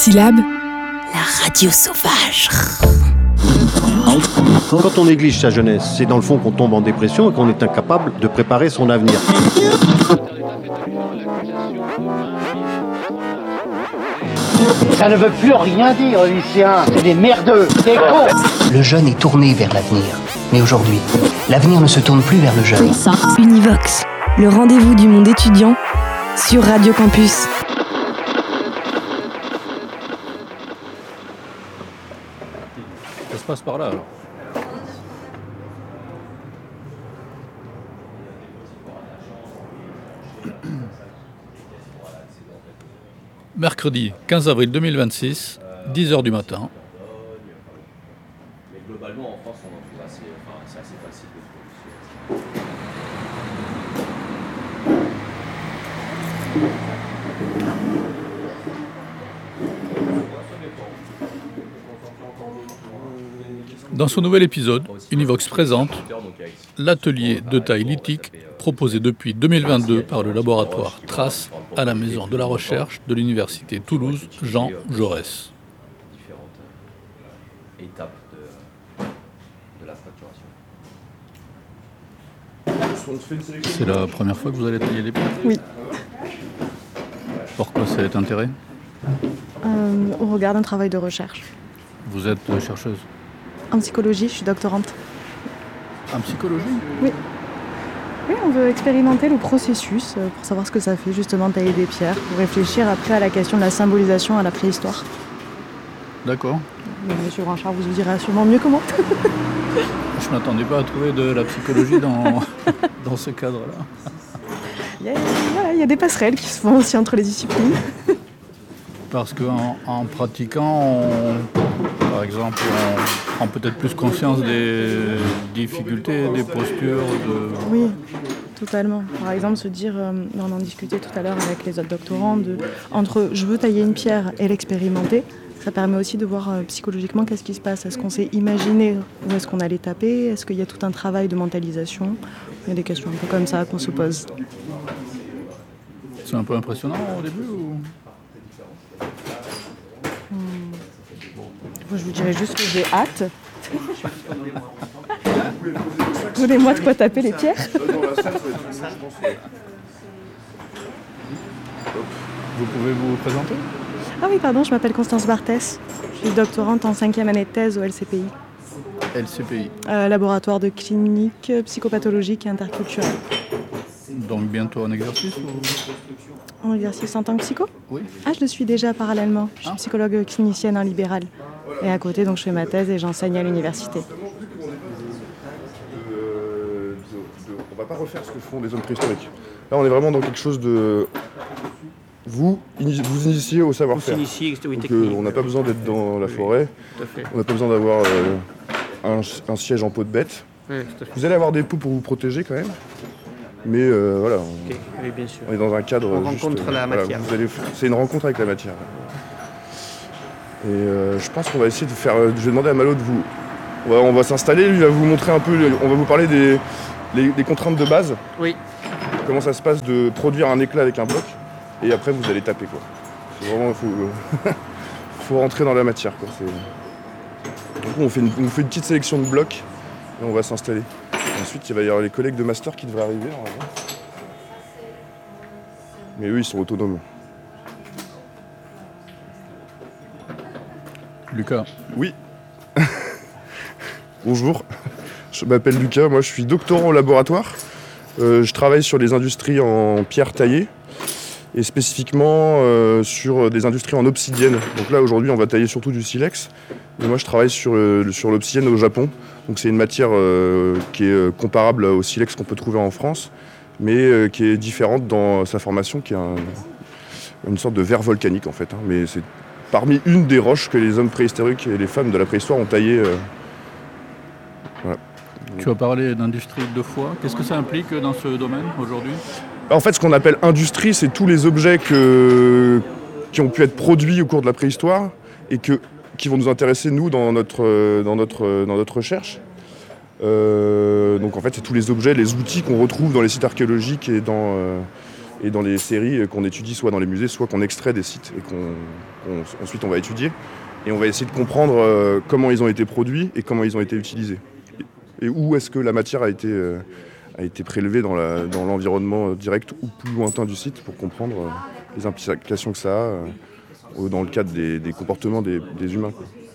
Syllabe, la radio sauvage. Quand on néglige sa jeunesse, c'est dans le fond qu'on tombe en dépression et qu'on est incapable de préparer son avenir. Ça ne veut plus rien dire, les lycéens. C'est des merdeux, des cons. Le jeune est tourné vers l'avenir. Mais aujourd'hui, l'avenir ne se tourne plus vers le jeune. Univox, le rendez-vous du monde étudiant sur Radio Campus. Ça se passe par là alors. Mercredi 15 avril 2026, 10h du matin. Mais globalement, en France, on en trouve c'est assez facile de Dans ce nouvel épisode, Univox présente l'atelier de taille lithique proposé depuis 2022 par le laboratoire Trace à la Maison de la Recherche de l'Université Toulouse Jean Jaurès. différentes étapes de la fracturation. C'est la première fois que vous allez tailler les pierres ? Oui. Pourquoi cet intérêt ? Au regard d'un travail de recherche. Vous êtes chercheuse En psychologie, je suis doctorante. en psychologie ? Oui. Oui, on veut expérimenter le processus pour savoir ce que ça fait, justement, tailler des pierres, pour réfléchir après à la question de la symbolisation à la préhistoire. D'accord. Mais Monsieur Branchard vous dira sûrement mieux que moi. Je ne m'attendais pas à trouver de la psychologie dans ce cadre-là. Il y a des passerelles qui se font aussi entre les disciplines. Parce qu'en pratiquant, par exemple, on prend peut-être plus conscience des difficultés, des postures. Oui, totalement. Par exemple, se dire, on en discutait tout à l'heure avec les autres doctorants, entre je veux tailler une pierre et l'expérimenter, ça permet aussi de voir psychologiquement qu'est-ce qui se passe. Est-ce qu'on s'est imaginé où est-ce qu'on allait taper ? Est-ce qu'il y a tout un travail de mentalisation ? Il y a des questions un peu comme ça qu'on se pose. C'est un peu impressionnant au début ou... Je vous dirais juste que j'ai hâte. Donnez-moi de quoi taper les pierres. Vous pouvez vous présenter ? Ah oui, pardon, je m'appelle Constance Barthès. Je suis doctorante en 5e année de thèse au LCPI. LCPI. Laboratoire de clinique psychopathologique et interculturelle. Donc bientôt en exercice ou... En exercice en tant que psycho ? Oui. Ah, je le suis déjà parallèlement. Je suis psychologue clinicienne en libéral. Et à côté, donc, je fais ma thèse et j'enseigne à l'université. On va pas refaire ce que font les hommes préhistoriques. Là, on est vraiment dans quelque chose de... Vous initiez au savoir-faire. Donc, on n'a pas besoin d'être dans la forêt. On n'a pas besoin d'avoir un siège en peau de bête. Vous allez avoir des peaux pour vous protéger quand même. Mais voilà, oui, bien sûr. on est dans un cadre. On rencontre la matière. C'est une rencontre avec la matière. Et je pense qu'on va essayer de faire. Je vais demander à Malo de vous. On va s'installer, lui va vous montrer un peu. On va vous parler des contraintes de base. Oui. Comment ça se passe de produire un éclat avec un bloc. Et après vous allez taper quoi. C'est vraiment. Faut rentrer dans la matière quoi. Du coup on fait une petite sélection de blocs et on va s'installer. Ensuite, il va y avoir les collègues de master qui devraient arriver. Mais eux, ils sont autonomes. Lucas. Oui. Bonjour. Je m'appelle Lucas. Moi, je suis doctorant au laboratoire. Je travaille sur les industries en pierre taillée et spécifiquement sur des industries en obsidienne. Donc là, aujourd'hui, on va tailler surtout du silex. Et moi, je travaille sur l'obsidienne au Japon. Donc c'est une matière qui est comparable au silex qu'on peut trouver en France, mais qui est différente dans sa formation, qui est une sorte de verre volcanique en fait. Mais c'est parmi une des roches que les hommes préhistoriques et les femmes de la préhistoire ont taillées. Voilà. Tu as parlé d'industrie deux fois. Qu'est-ce que ça implique dans ce domaine aujourd'hui ? En fait, ce qu'on appelle industrie, c'est tous les objets qui ont pu être produits au cours de la préhistoire et qui vont nous intéresser, nous, dans notre recherche. Donc en fait, c'est tous les objets, les outils qu'on retrouve dans les sites archéologiques et dans et dans les séries qu'on étudie soit dans les musées, soit qu'on extrait des sites et ensuite on va étudier. Et on va essayer de comprendre comment ils ont été produits et comment ils ont été utilisés. Et où est-ce que la matière a été prélevée dans l'environnement direct ou plus lointain du site pour comprendre les implications que ça a dans le cadre des comportements des humains.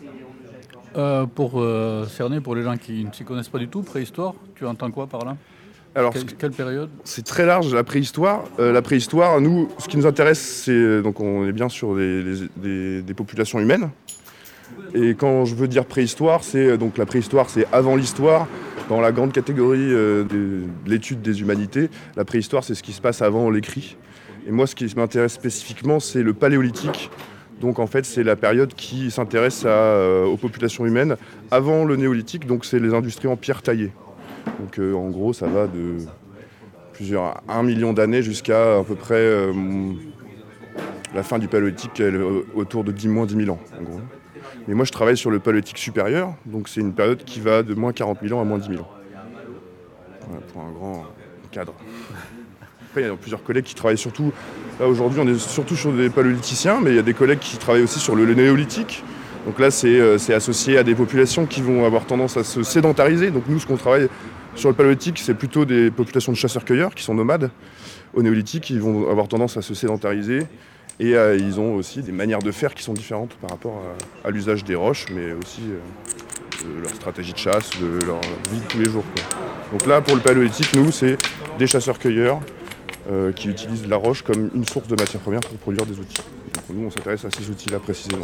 Pour cerner, pour les gens qui ne s'y connaissent pas du tout, préhistoire, tu entends quoi par là ? Alors, quelle période ? C'est très large, la préhistoire. La préhistoire, nous, ce qui nous intéresse, c'est donc on est bien sur des populations humaines. Et quand je veux dire préhistoire, donc la préhistoire, c'est avant l'histoire. Dans la grande catégorie de l'étude des humanités, la préhistoire, c'est ce qui se passe avant l'écrit. Et moi, ce qui m'intéresse spécifiquement, c'est le paléolithique. Donc en fait, c'est la période qui s'intéresse aux populations humaines avant le néolithique. Donc c'est les industries en pierre taillée. Donc en gros, ça va de 1 million d'années jusqu'à à peu près la fin du paléolithique, autour de moins 10 000 ans, en gros. Mais moi, je travaille sur le paléolithique supérieur, donc c'est une période qui va de moins 40 000 ans à moins 10 000 ans. Voilà, pour un grand cadre. Après, il y a plusieurs collègues qui travaillent surtout... Là, aujourd'hui, on est surtout sur des paléolithiciens, mais il y a des collègues qui travaillent aussi sur le néolithique. Donc là, c'est associé à des populations qui vont avoir tendance à se sédentariser. Donc nous, ce qu'on travaille sur le paléolithique, c'est plutôt des populations de chasseurs-cueilleurs qui sont nomades. Au néolithique, ils vont avoir tendance à se sédentariser. Et ils ont aussi des manières de faire qui sont différentes par rapport à l'usage des roches, mais aussi de leur stratégie de chasse, de leur vie de tous les jours, quoi. Donc là, pour le paléolithique, nous, c'est des chasseurs-cueilleurs qui utilisent la roche comme une source de matière première pour produire des outils. Donc nous, on s'intéresse à ces outils-là précisément.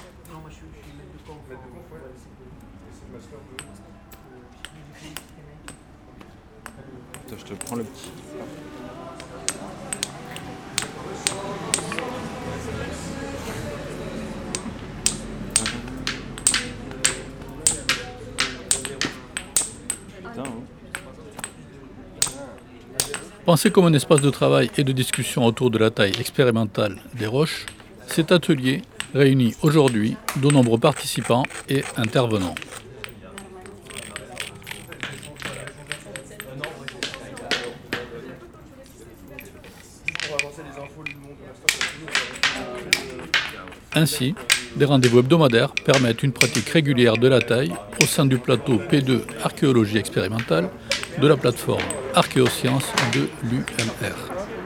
Je te prends le petit. Pensé comme un espace de travail et de discussion autour de la taille expérimentale des roches, cet atelier réunit aujourd'hui de nombreux participants et intervenants. Ainsi, des rendez-vous hebdomadaires permettent une pratique régulière de la taille au sein du plateau P2 Archéologie expérimentale de la plateforme Archéosciences de l'UMR.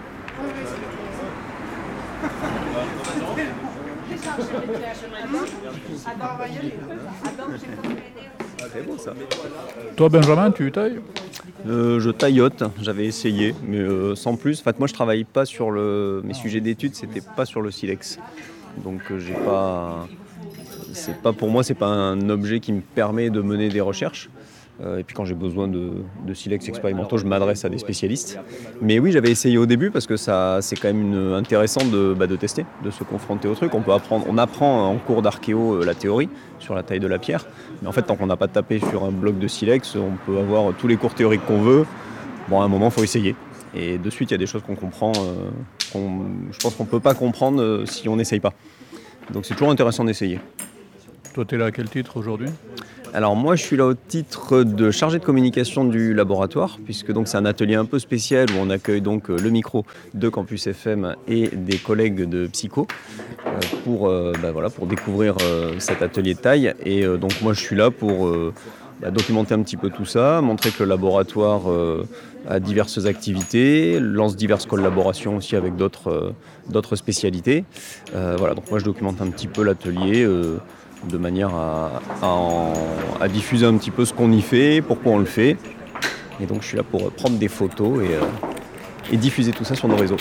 C'est beau ça. Toi Benjamin, tu tailles ? Je taillote, j'avais essayé, mais sans plus. En fait, moi je travaille pas sur mes sujets d'études, c'était pas sur le silex. Donc j'ai pas. Pour moi, c'est pas un objet qui me permet de mener des recherches. Et puis quand j'ai besoin de silex expérimentaux, je m'adresse à des spécialistes. Mais oui, j'avais essayé au début parce que c'est quand même intéressant de tester, de se confronter au truc. On apprend en cours d'archéo la théorie sur la taille de la pierre. Mais en fait, tant qu'on n'a pas tapé sur un bloc de silex, on peut avoir tous les cours théoriques qu'on veut. Bon, à un moment, il faut essayer. Et de suite, il y a des choses qu'on comprend, je pense qu'on ne peut pas comprendre si on n'essaye pas. Donc c'est toujours intéressant d'essayer. Toi, tu es là à quel titre aujourd'hui ? Alors moi, je suis là au titre de chargé de communication du laboratoire, puisque donc c'est un atelier un peu spécial où on accueille donc le micro de Campus FM et des collègues de psycho pour découvrir cet atelier de taille. Et donc moi, je suis là pour documenter un petit peu tout ça, montrer que le laboratoire a diverses activités, lance diverses collaborations aussi avec d'autres spécialités. Donc moi, je documente un petit peu l'atelier. De manière à diffuser un petit peu ce qu'on y fait, pourquoi on le fait. Et donc je suis là pour prendre des photos et diffuser tout ça sur nos réseaux.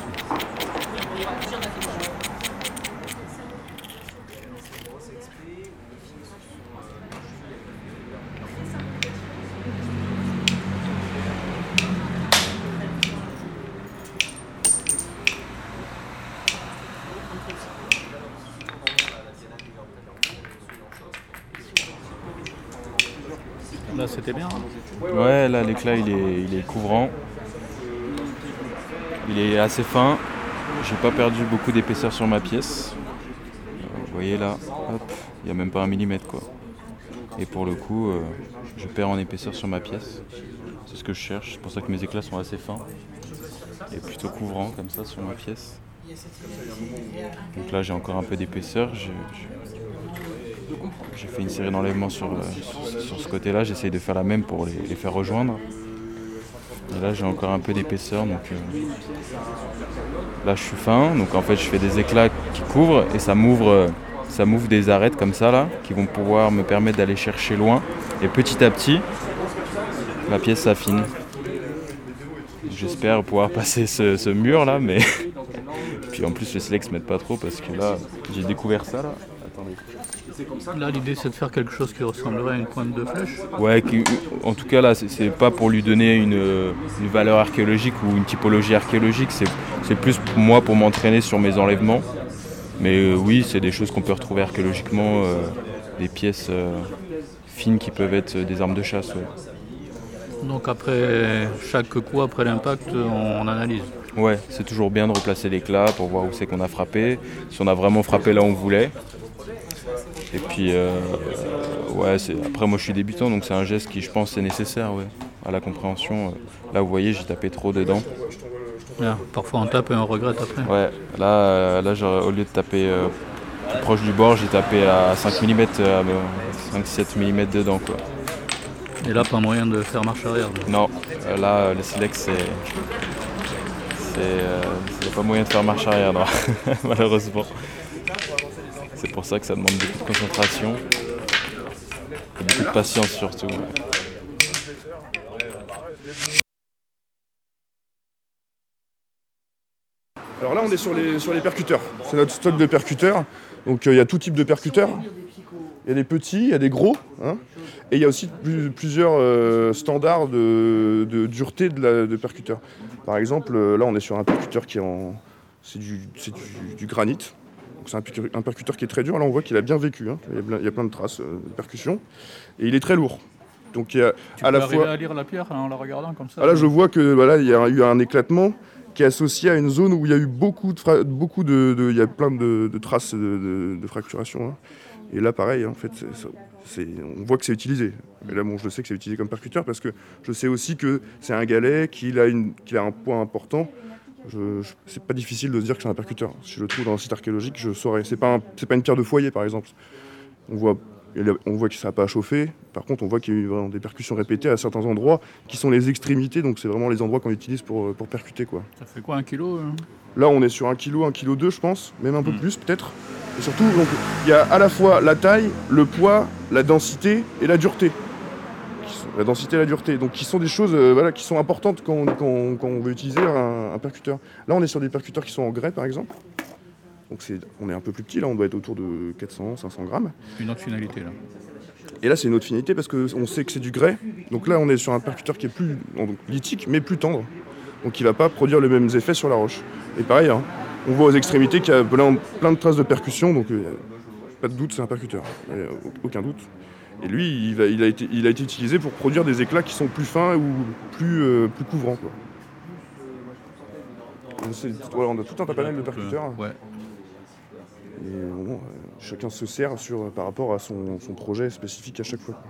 Là, c'était bien. Ouais, là, l'éclat, il est couvrant. Il est assez fin. J'ai pas perdu beaucoup d'épaisseur sur ma pièce. Vous voyez là, hop, il n'y a même pas 1 millimètre, quoi. Et pour le coup, je perds en épaisseur sur ma pièce. C'est ce que je cherche. C'est pour ça que mes éclats sont assez fins. est plutôt couvrant comme ça sur ma pièce. Donc là j'ai encore un peu d'épaisseur. J'ai fait une série d'enlèvements sur ce côté-là. J'essaye de faire la même pour les faire rejoindre. Et là j'ai encore un peu d'épaisseur. Donc là je suis fin. Donc en fait je fais des éclats qui couvrent et ça m'ouvre des arêtes comme ça là, qui vont pouvoir me permettre d'aller chercher loin. Et petit à petit, la pièce s'affine. J'espère pouvoir passer ce mur là, mais puis en plus le silex m'aide pas trop parce que là j'ai découvert ça là. Attendez. Là l'idée c'est de faire quelque chose qui ressemblerait à une pointe de flèche. Ouais, en tout cas là c'est pas pour lui donner une valeur archéologique ou une typologie archéologique, c'est plus pour moi pour m'entraîner sur mes enlèvements. Mais oui, c'est des choses qu'on peut retrouver archéologiquement, des pièces fines qui peuvent être des armes de chasse. Ouais. Donc après chaque coup, après l'impact, on analyse. Ouais, c'est toujours bien de replacer l'éclat pour voir où c'est qu'on a frappé, si on a vraiment frappé là où on voulait. Et puis, après moi je suis débutant, donc c'est un geste qui je pense est nécessaire à la compréhension. Là vous voyez, j'ai tapé trop dedans. Parfois on tape et on regrette après. Ouais, là au lieu de taper plus proche du bord, j'ai tapé à 5 mm, 5-7 mm dedans quoi. Et là pas moyen de faire marche arrière. Non, là le silex c'est pas moyen de faire marche arrière non. Malheureusement. C'est pour ça que ça demande beaucoup de concentration et beaucoup de patience surtout. Alors là on est sur les percuteurs, c'est notre stock de percuteurs, donc il y a tout type de percuteurs, il y a des petits, il y a des gros, et il y a aussi plusieurs standards de dureté de percuteurs. Par exemple là on est sur un percuteur qui est c'est du granit, donc c'est un percuteur qui est très dur, là on voit qu'il a bien vécu, il y a plein de traces de percussion, et il est très lourd. Donc il y a à la fois... à lire la pierre en la regardant comme ça. Là je vois que il y a eu un éclatement qui est associé à une zone où il y a eu il y a plein de traces de fracturation. Et là, pareil, en fait, on voit que c'est utilisé. Et là, je sais que c'est utilisé comme percuteur parce que je sais aussi que c'est un galet, qu'il a un poids important. C'est pas difficile de se dire que c'est un percuteur. Si je le trouve dans un site archéologique, je saurais. C'est pas une pierre de foyer, par exemple. On voit que ça n'a pas chauffé. Par contre, on voit qu'il y a eu vraiment des percussions répétées à certains endroits qui sont les extrémités. Donc, c'est vraiment les endroits qu'on utilise pour percuter, quoi. Ça fait quoi, 1 kilo Là, on est sur 1 kg, 1,2 kg, je pense. Même un peu plus, peut-être. Et surtout, il y a à la fois la taille, le poids, la densité et la dureté. La densité et la dureté. Donc, qui sont des choses qui sont importantes quand on veut utiliser un percuteur. Là, on est sur des percuteurs qui sont en grès, par exemple. Donc on est un peu plus petit, là on doit être autour de 400-500 grammes. Une autre finalité là. Et là c'est une autre finalité parce qu'on sait que c'est du grès. Donc là on est sur un percuteur qui est plus lithique mais plus tendre. Donc il ne va pas produire les mêmes effets sur la roche. Et pareil, on voit aux extrémités qu'il y a plein de traces de percussion, donc pas de doute c'est un percuteur, aucun doute. Et lui il a été utilisé pour produire des éclats qui sont plus fins ou plus couvrants, quoi. On a tout un panel de percuteurs. Ouais. Et chacun se sert par rapport à son projet spécifique à chaque fois.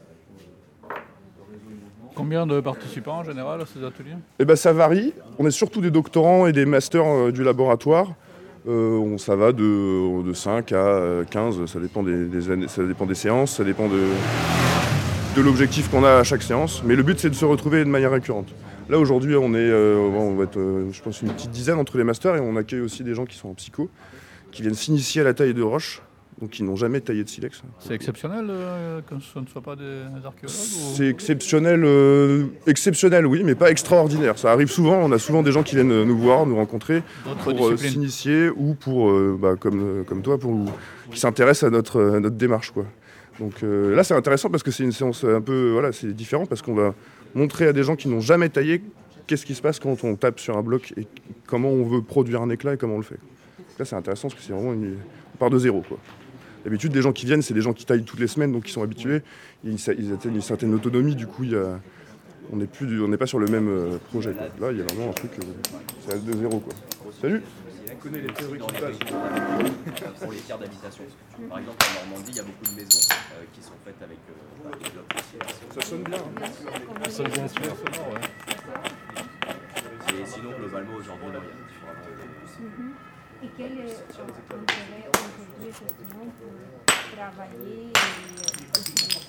Combien de participants en général à ces ateliers ? Ça varie. On est surtout des doctorants et des masters du laboratoire. Ça va de 5 à 15, ça dépend des années, ça dépend des séances, ça dépend de l'objectif qu'on a à chaque séance. Mais le but c'est de se retrouver de manière récurrente. Là aujourd'hui on va être je pense une petite dizaine entre les masters et on accueille aussi des gens qui sont en psycho, qui viennent s'initier à la taille de roche, donc qui n'ont jamais taillé de silex. C'est exceptionnel que ce ne soit pas des archéologues C'est exceptionnel oui, mais pas extraordinaire. Ça arrive souvent, on a souvent des gens qui viennent nous voir, nous rencontrer pour s'initier ou pour, comme toi, qui s'intéressent à notre démarche, quoi. Donc là c'est intéressant parce que c'est une séance un peu, c'est différent parce qu'on va montrer à des gens qui n'ont jamais taillé qu'est-ce qui se passe quand on tape sur un bloc et comment on veut produire un éclat et comment on le fait. Là c'est intéressant parce que c'est vraiment on part de zéro, quoi. D'habitude les gens qui viennent c'est des gens qui taillent toutes les semaines donc ils sont habitués, ils atteignent une certaine autonomie, du coup on n'est pas sur le même projet, quoi. Là il y a vraiment un truc, c'est de zéro, quoi. Salut. Connaît les théories qui passent pour les pierres d'habitation. Par exemple, en Normandie, il y a beaucoup de maisons qui sont faites avec des blocs aussi. Ça sonne bien. Ça sonne bien, sonore, ouais. Et sinon, globalement, aujourd'hui, non, il y a Et quel est l'intérêt aujourd'hui justement pour travailler et utiliser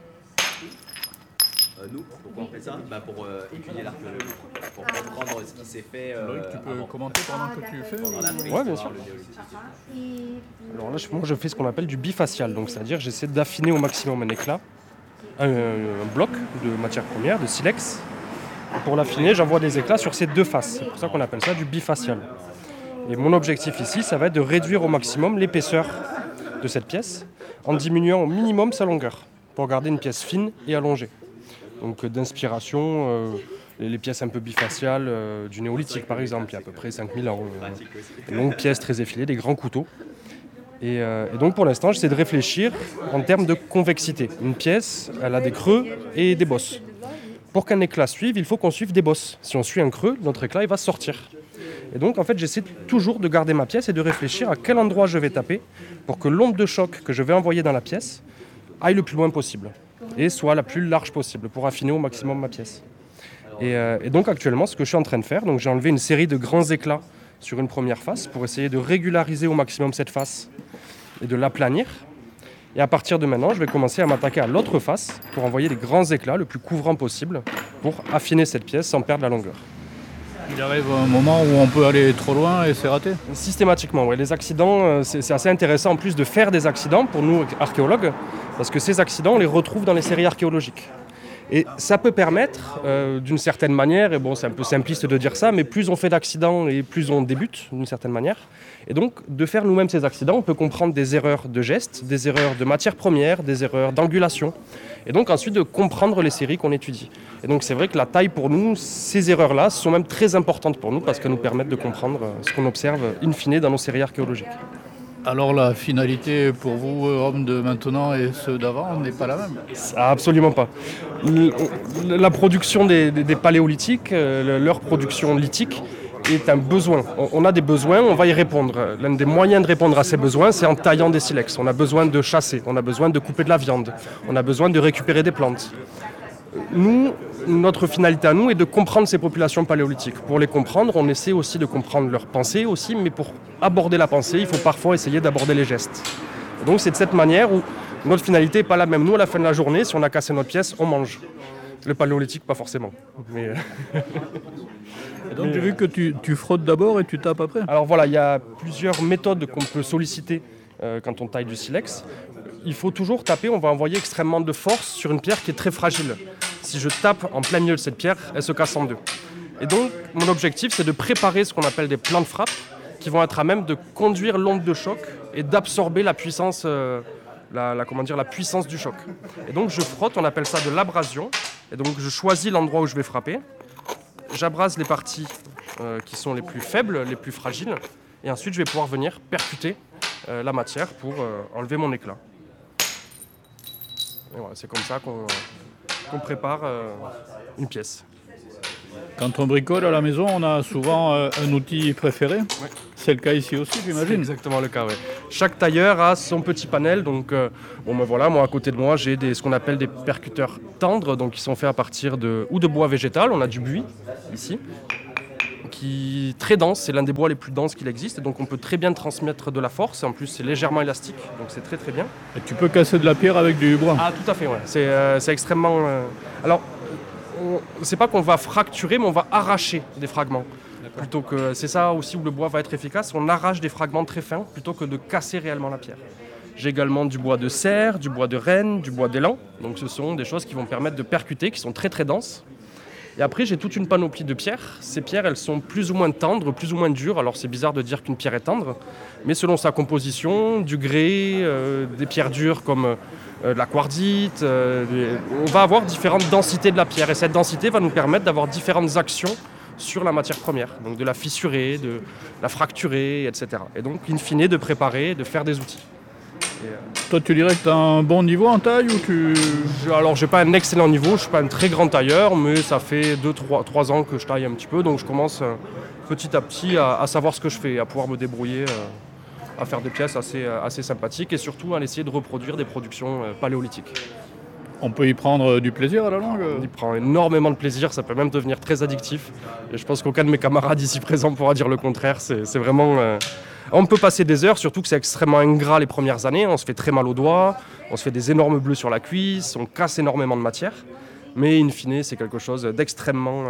nous, pourquoi on fait ça? Pour étudier l'archéologie, pour comprendre ce qui s'est fait. Tu peux commenter pendant que tu fais pendant la Ouais, bien sûr. Alors là, moi, je fais ce qu'on appelle du bifacial, donc c'est-à-dire j'essaie d'affiner au maximum un éclat, un bloc de matière première, de silex. Pour l'affiner, j'envoie des éclats sur ces deux faces. C'est pour ça qu'on appelle ça du bifacial. Et mon objectif ici, ça va être de réduire au maximum l'épaisseur de cette pièce en diminuant au minimum sa longueur pour garder une pièce fine et allongée. Donc d'inspiration, les pièces un peu bifaciales du néolithique par exemple, il y a à peu près 5000 ans. Des longues pièces très effilées, des grands couteaux. Et donc pour l'instant, j'essaie de réfléchir en termes de convexité. Une pièce, elle a des creux et des bosses. Pour qu'un éclat suive, il faut qu'on suive des bosses. Si on suit un creux, notre éclat il va sortir. Et donc en fait, j'essaie toujours de garder ma pièce et de réfléchir à quel endroit je vais taper pour que l'onde de choc que je vais envoyer dans la pièce aille le plus loin possible et soit la plus large possible pour affiner au maximum ma pièce. Et donc actuellement, ce que je suis en train de faire, donc j'ai enlevé une série de grands éclats sur une première face pour essayer de régulariser au maximum cette face et de l'aplanir. Et à partir de maintenant, je vais commencer à m'attaquer à l'autre face pour envoyer des grands éclats le plus couvrant possible pour affiner cette pièce sans perdre la longueur. Il arrive un moment où on peut aller trop loin et c'est raté? Systématiquement, oui. Les accidents, c'est assez intéressant en plus de faire des accidents pour nous archéologues, parce que ces accidents, on les retrouve dans les séries archéologiques. Et ça peut permettre, d'une certaine manière, et bon c'est un peu simpliste de dire ça, mais plus on fait d'accidents et plus on débute d'une certaine manière. Et donc de faire nous-mêmes ces accidents, on peut comprendre des erreurs de gestes, des erreurs de matière première, des erreurs d'angulation. Et donc ensuite de comprendre les séries qu'on étudie. Et donc c'est vrai que la taille pour nous, ces erreurs-là sont même très importantes pour nous parce qu'elles nous permettent de comprendre ce qu'on observe in fine dans nos séries archéologiques. Alors la finalité pour vous, hommes de maintenant et ceux d'avant, n'est pas la même? Absolument pas. La production des paléolithiques, leur production lithique est un besoin. On a des besoins, on va y répondre. L'un des moyens de répondre à ces besoins, c'est en taillant des silex. On a besoin de chasser, on a besoin de couper de la viande, on a besoin de récupérer des plantes. Nous, notre finalité à nous est de comprendre ces populations paléolithiques. Pour les comprendre, on essaie aussi de comprendre leurs pensées aussi, mais pour aborder la pensée, il faut parfois essayer d'aborder les gestes. Et donc c'est de cette manière où notre finalité n'est pas la même. Nous, à la fin de la journée, si on a cassé notre pièce, on mange. Le paléolithique, pas forcément. Mais... Et donc j'ai vu que tu frottes d'abord et tu tapes après? Alors voilà, il y a plusieurs méthodes qu'on peut solliciter quand on taille du silex. Il faut toujours taper, on va envoyer extrêmement de force sur une pierre qui est très fragile. Si je tape en plein milieu de cette pierre, elle se casse en deux. Et donc mon objectif, c'est de préparer ce qu'on appelle des plans de frappe qui vont être à même de conduire l'onde de choc et d'absorber la puissance, la puissance du choc. Et donc je frotte, on appelle ça de l'abrasion. Et donc je choisis l'endroit où je vais frapper. J'abrase les parties qui sont les plus faibles, les plus fragiles. Et ensuite je vais pouvoir venir percuter la matière pour enlever mon éclat. Et voilà, c'est comme ça qu'on prépare une pièce. Quand on bricole à la maison, on a souvent un outil préféré. Ouais. C'est le cas ici aussi, j'imagine. C'est exactement le cas, oui. Chaque tailleur a son petit panel. Donc, voilà, moi à côté de moi, j'ai ce qu'on appelle des percuteurs tendres, donc qui sont faits à partir de bois végétal. On a du buis ici, qui est très dense. C'est l'un des bois les plus denses qu'il existe. Et donc, on peut très bien transmettre de la force. En plus, c'est légèrement élastique, donc c'est très très bien. Et tu peux casser de la pierre avec du bois. Ah, tout à fait, ouais. C'est extrêmement. Alors. C'est pas qu'on va fracturer, mais on va arracher des fragments. Plutôt que c'est ça aussi où le bois va être efficace. On arrache des fragments très fins plutôt que de casser réellement la pierre. J'ai également du bois de cerf, du bois de renne, du bois d'élan. Donc ce sont des choses qui vont permettre de percuter, qui sont très très denses. Et après j'ai toute une panoplie de pierres. Ces pierres, elles sont plus ou moins tendres, plus ou moins dures. Alors c'est bizarre de dire qu'une pierre est tendre, mais selon sa composition, du grès, des pierres dures comme de la quartzite, on va avoir différentes densités de la pierre. Et cette densité va nous permettre d'avoir différentes actions sur la matière première. Donc de la fissurer, de la fracturer, etc. Et donc in fine de préparer, de faire des outils. Toi, tu dirais que tu as un bon niveau en taille ou Alors, je n'ai pas un excellent niveau, je ne suis pas un très grand tailleur, mais ça fait 2-3 ans que je taille un petit peu, donc je commence petit à petit à savoir ce que je fais, à pouvoir me débrouiller, à faire des pièces assez sympathiques et surtout à essayer de reproduire des productions paléolithiques. On peut y prendre du plaisir à la longue. On y prend énormément de plaisir, ça peut même devenir très addictif. Et je pense qu'aucun de mes camarades ici présents pourra dire le contraire. C'est vraiment... On peut passer des heures, surtout que c'est extrêmement ingrat les premières années. On se fait très mal aux doigts, on se fait des énormes bleus sur la cuisse, on casse énormément de matière. Mais in fine, c'est quelque chose d'extrêmement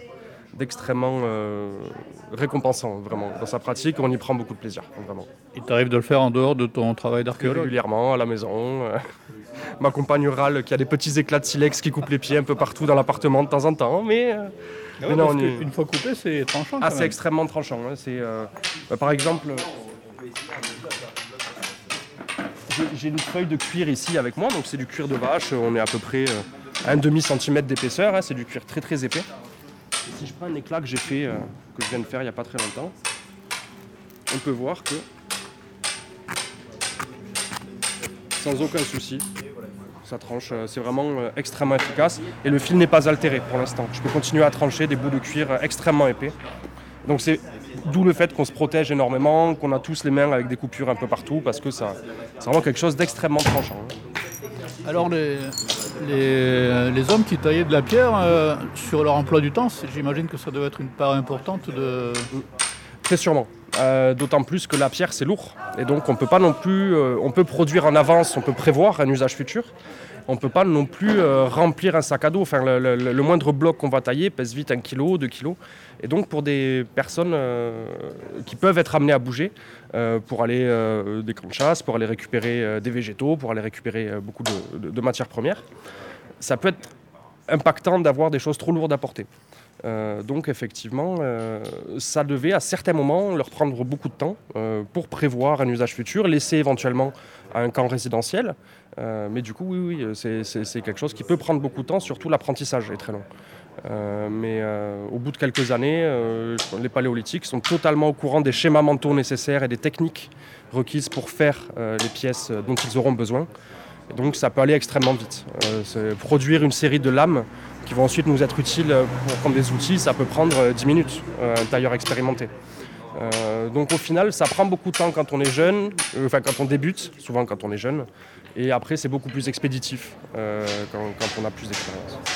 récompensant, vraiment. Dans sa pratique, on y prend beaucoup de plaisir, vraiment. Il t'arrive de le faire en dehors de ton travail d'archéologue? Régulièrement, à la maison. Ma compagne râle qu'il y a des petits éclats de silex qui coupent les pieds un peu partout dans l'appartement de temps en temps, mais non, une fois coupé, c'est tranchant. Ah, c'est extrêmement tranchant. Hein. Par exemple, j'ai une feuille de cuir ici avec moi, donc c'est du cuir de vache. On est à peu près à 1/2 centimètre d'épaisseur. Hein. C'est du cuir très très épais. Et si je prends un éclat que j'ai fait, que je viens de faire il n'y a pas très longtemps, on peut voir que sans aucun souci, ça tranche, c'est vraiment extrêmement efficace et le fil n'est pas altéré pour l'instant. Je peux continuer à trancher des bouts de cuir extrêmement épais. Donc c'est d'où le fait qu'on se protège énormément, qu'on a tous les mains avec des coupures un peu partout parce que c'est vraiment quelque chose d'extrêmement tranchant. Alors les hommes qui taillaient de la pierre, sur leur emploi du temps, j'imagine que ça doit être une part importante de... Très sûrement. D'autant plus que la pierre c'est lourd et donc on peut pas non plus, on peut produire en avance, on peut prévoir un usage futur, on peut pas non plus remplir un sac à dos. Enfin, le moindre bloc qu'on va tailler pèse vite 1 kg, 2 kg et donc pour des personnes qui peuvent être amenées à bouger pour aller des camps de chasse, pour aller récupérer des végétaux, pour aller récupérer beaucoup de matières premières, ça peut être impactant d'avoir des choses trop lourdes à porter. Donc effectivement, ça devait à certains moments leur prendre beaucoup de temps pour prévoir un usage futur, laisser éventuellement à un camp résidentiel. Mais du coup, oui, c'est quelque chose qui peut prendre beaucoup de temps, surtout l'apprentissage est très long. Mais au bout de quelques années, les paléolithiques sont totalement au courant des schémas mentaux nécessaires et des techniques requises pour faire les pièces dont ils auront besoin. Et donc ça peut aller extrêmement vite. Produire une série de lames qui vont ensuite nous être utiles pour prendre des outils, ça peut prendre 10 minutes, un tailleur expérimenté. Donc au final, ça prend beaucoup de temps quand on est jeune, quand on débute, souvent quand on est jeune, et après c'est beaucoup plus expéditif quand on a plus d'expérience.